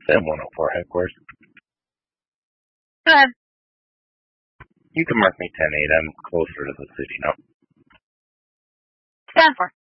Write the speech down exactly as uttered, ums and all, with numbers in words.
M one oh four headquarters. Go ahead. You can mark me ten eight. I'm closer to the city now. Stand for.